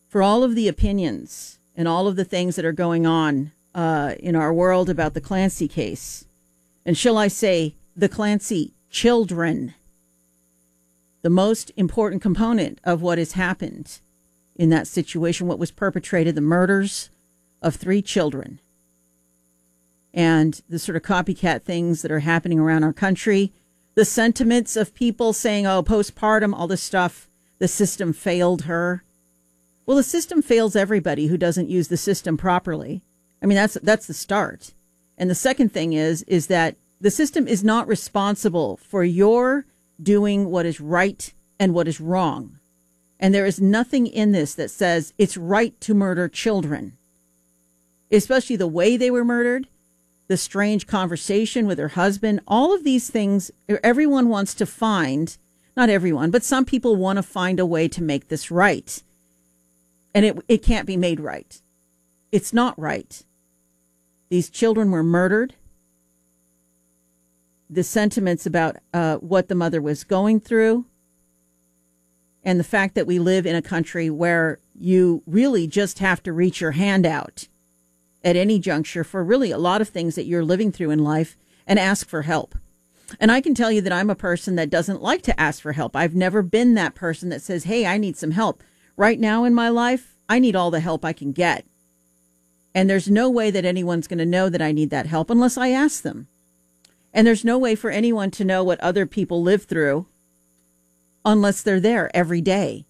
for all of the opinions and all of the things that are going on in our world about the Clancy case, and shall I say the Clancy children, the most important component of what has happened in that situation, what was perpetrated, the murders of 3 children, and the sort of copycat things that are happening around our country, the sentiments of people saying, oh, postpartum, all this stuff, the system failed her. Well, the system fails everybody who doesn't use the system properly. I mean, that's the start. And the second thing is that the system is not responsible for your doing what is right and what is wrong. And there is nothing in this that says it's right to murder children, especially the way they were murdered, the strange conversation with her husband, all of these things. Everyone wants to find, not everyone, but some people want to find a way to make this right. And it can't be made right. It's not right. These children were murdered. The sentiments about what the mother was going through, and the fact that we live in a country where you really just have to reach your hand out at any juncture for really a lot of things that you're living through in life and ask for help. And I can tell you that I'm a person that doesn't like to ask for help. I've never been that person that says, hey, I need some help. Right now in my life, I need all the help I can get. And there's no way that anyone's going to know that I need that help unless I ask them. And there's no way for anyone to know what other people live through unless they're there every day